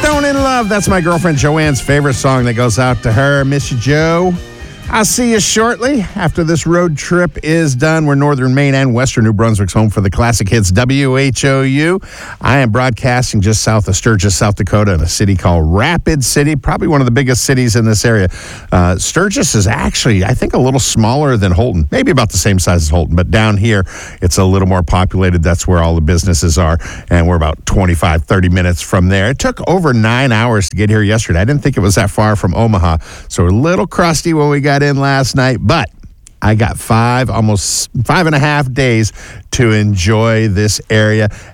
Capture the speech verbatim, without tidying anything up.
Stone in Love. That's my girlfriend Joanne's favorite song that goes out to her. Miss you, Joe. I'll see you shortly after this road trip is done. We're northern Maine and western New Brunswick's home for the classic hits W H O U. I am broadcasting just south of Sturgis, South Dakota, in a city called Rapid City, probably one of the biggest cities in this area. Uh, Sturgis is actually, I think, a little smaller than Holton, maybe about the same size as Holton, but down here it's a little more populated. That's where all the businesses are, and we're about twenty-five, thirty minutes from there. It took over nine hours to get here yesterday. I didn't think it was that far from Omaha, so we're a little crusty when we got in last night, but I got five, almost five and a half days to enjoy this area.